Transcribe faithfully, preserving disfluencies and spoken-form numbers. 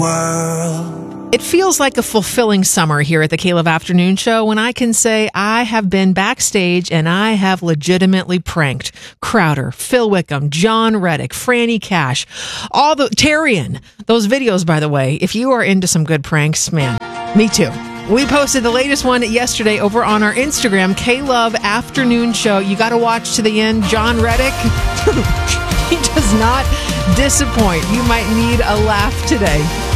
World. It feels like a fulfilling summer here at the K-Love Afternoon Show when I can say I have been backstage and I have legitimately pranked Crowder, Phil Wickham, John Reddick, Franny Cash, all the Tarian. Those videos, by the way, if you are into some good pranks, man, me too. We posted the latest one yesterday over on our Instagram, K-Love Afternoon Show. You got to watch to the end. John Reddick, he does not disappoint. You might need a laugh today.